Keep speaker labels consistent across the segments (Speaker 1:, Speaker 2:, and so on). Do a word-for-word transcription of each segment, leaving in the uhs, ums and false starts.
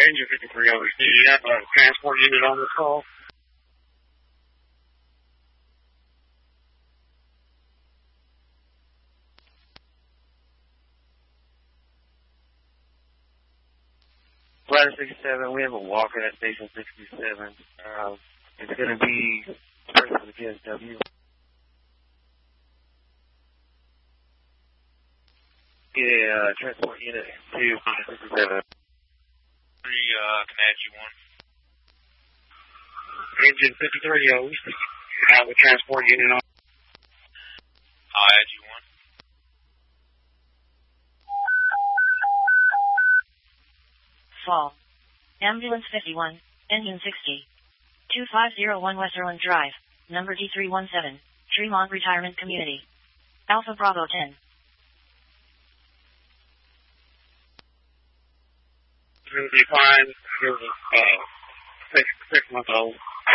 Speaker 1: Engine fifty-three over. Do you have a transport unit on this call?
Speaker 2: Ladder sixty-seven, we have a walker at station sixty-seven. Uh, it's going to be person with K S W. Yeah, uh, transport unit two sixty-seven.
Speaker 3: Three, uh, can I add you one?
Speaker 1: Engine fifty-three over. You have a transport unit on.
Speaker 3: I'll add you one.
Speaker 4: Fall. Ambulance fifty-one, engine sixty. two five zero one Westerland Drive, number D three one seven, Tremont Retirement Community. Alpha Bravo ten.
Speaker 1: It's going to be fine. Here's a uh, six, six month old.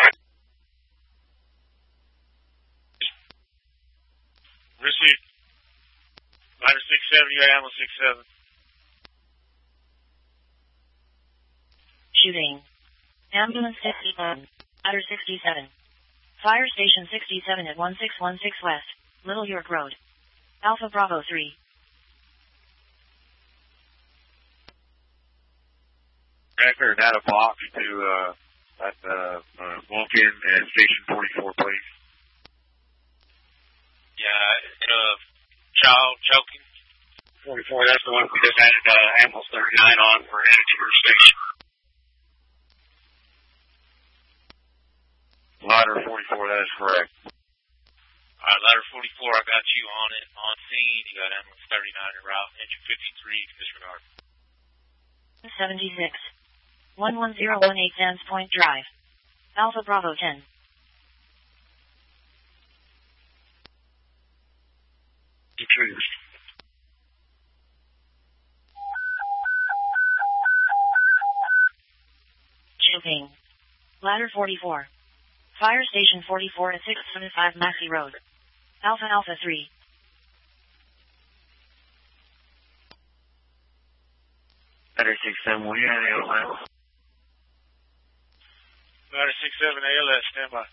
Speaker 3: Receive. Ladder six seven, you have ambulance six seven.
Speaker 4: Shooting. Ambulance fifty-one, Ladder sixty-seven. Fire Station sixty-seven at one six one six West, Little York Road. Alpha Bravo three.
Speaker 2: Record out of box to, uh, at, uh, uh, walk-in at station forty-four, please.
Speaker 3: Yeah, uh, child choking.
Speaker 1: forty-four, that's the one we just added, uh, ambulance thirty-nine on for added to your station.
Speaker 2: Ladder forty-four, that is correct.
Speaker 3: Alright, ladder forty-four, I got you on it, on scene. You got ambulance thirty-nine en route, engine fifty-three, disregard.
Speaker 4: seventy-six. one one zero one eight Sands Point Drive. Alpha Bravo ten.
Speaker 1: Intruders.
Speaker 4: Choking. Ladder forty-four. Fire Station forty-four at six seventy-five Massey Road. Alpha Alpha three.
Speaker 2: Ladder six seven, what do you have the L S?
Speaker 3: Ladder six seven, A L S, standby.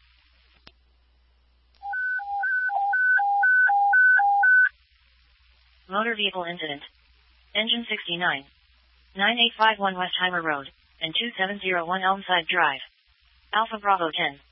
Speaker 4: Motor vehicle incident. Engine sixty-nine. nine eight five one Westheimer Road, and two seven zero one Elmside Drive. Alpha Bravo ten.